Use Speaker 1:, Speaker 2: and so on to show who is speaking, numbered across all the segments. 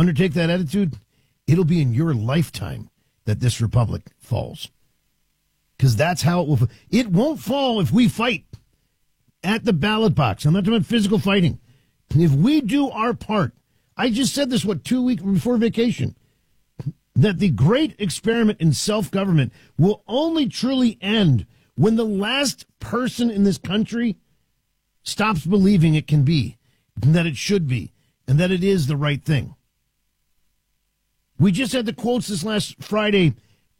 Speaker 1: undertake that attitude, it'll be in your lifetime that this republic falls. Because that's how it will. It won't fall if we fight at the ballot box. I'm not talking about physical fighting. If we do our part, I just said this, 2 weeks before vacation, that the great experiment in self-government will only truly end when the last person in this country stops believing it can be, and that it should be, and that it is the right thing. We just had the quotes this last Friday.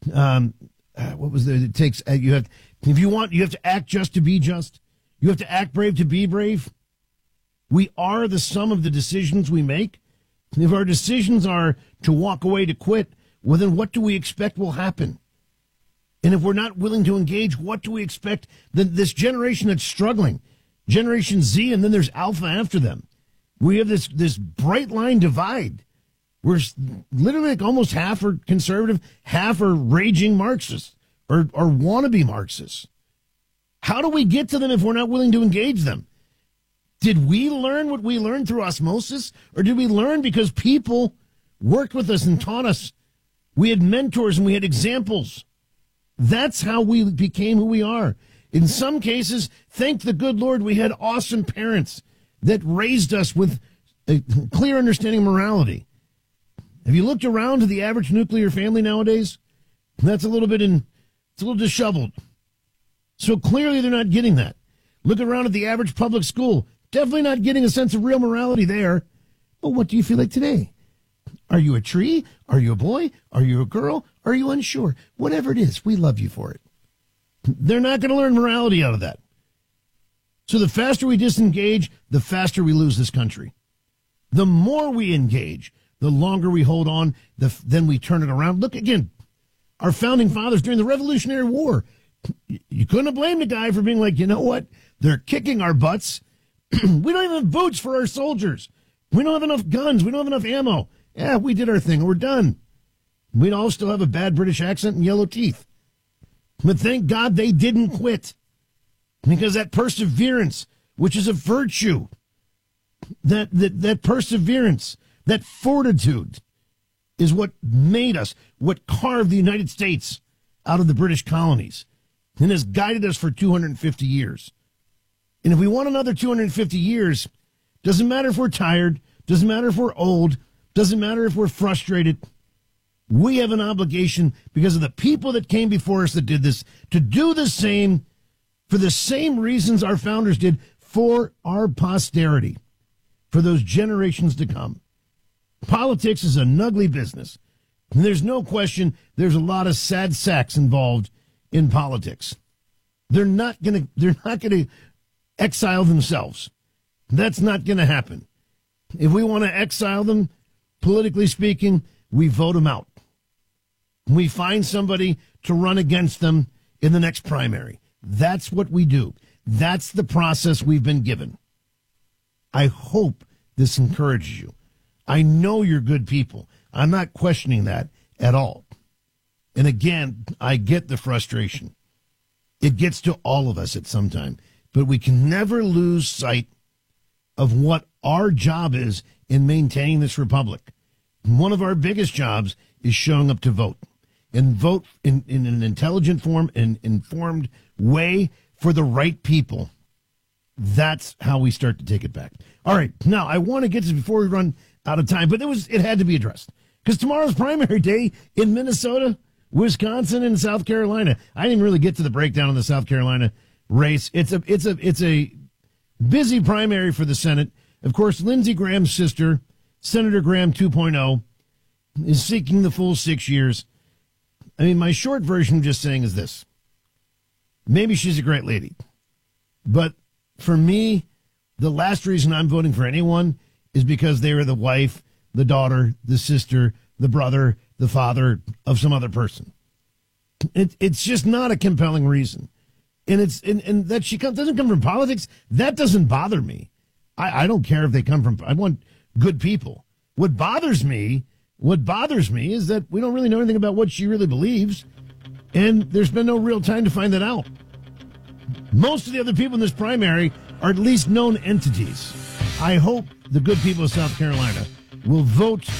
Speaker 1: What was it? It takes you have if you want, you have to act just to be just. You have to act brave to be brave. We are the sum of the decisions we make. If our decisions are to walk away, to quit, well, then what do we expect will happen? And if we're not willing to engage, what do we expect? Then this generation that's struggling, Generation Z, and then there's Alpha after them. We have this bright line divide. We're literally like almost half are conservative, half are raging Marxists or wannabe Marxists. How do we get to them if we're not willing to engage them? Did we learn what we learned through osmosis, or did we learn because people worked with us and taught us? We had mentors and we had examples. That's how we became who we are. In some cases, thank the good Lord, we had awesome parents that raised us with a clear understanding of morality. Have you looked around to the average nuclear family nowadays? That's it's a little disheveled. So clearly they're not getting that. Look around at the average public school. Definitely not getting a sense of real morality there. But what do you feel like today? Are you a tree? Are you a boy? Are you a girl? Are you unsure? Whatever it is, we love you for it. They're not going to learn morality out of that. So the faster we disengage, the faster we lose this country. The more we engage, the longer we hold on, then we turn it around. Look again, our founding fathers during the Revolutionary War, you couldn't have blamed the guy for being like, you know what? They're kicking our butts. We don't even have boots for our soldiers. We don't have enough guns. We don't have enough ammo. Yeah, we did our thing. We're done. We'd all still have a bad British accent and yellow teeth. But thank God they didn't quit. Because that perseverance, which is a virtue, that perseverance, that fortitude is what made us, what carved the United States out of the British colonies and has guided us for 250 years. And if we want another 250 years, doesn't matter if we're tired, doesn't matter if we're old, doesn't matter if we're frustrated. We have an obligation because of the people that came before us that did this to do the same for the same reasons our founders did for our posterity, for those generations to come. Politics is an ugly business. And there's no question there's a lot of sad sacks involved in politics. They're not going to exile themselves. That's not going to happen. If we want to exile them, politically speaking, we vote them out. We find somebody to run against them in the next primary. That's what we do. That's the process we've been given. I hope this encourages you. I know you're good people. I'm not questioning that at all. And again, I get the frustration. It gets to all of us at some time. But we can never lose sight of what our job is in maintaining this republic. One of our biggest jobs is showing up to vote. And vote in an intelligent form, an informed way for the right people. That's how we start to take it back. All right, now I want to get to this before we run out of time, but it had to be addressed. Because tomorrow's primary day in Minnesota, Wisconsin, and South Carolina. I didn't really get to the breakdown of the South Carolina race. It's a busy primary for the Senate. Of course, Lindsey Graham's sister, Senator Graham 2.0, is seeking the full 6 years. I mean, my short version of just saying is this. Maybe she's a great lady. But for me, the last reason I'm voting for anyone is because they were the wife, the daughter, the sister, the brother, the father of some other person. It's just not a compelling reason. And that she doesn't come from politics, that doesn't bother me. I don't care if they come from, I want good people. What bothers me is that we don't really know anything about what she really believes, and there's been no real time to find that out. Most of the other people in this primary are at least known entities. I hope the good people of South Carolina will vote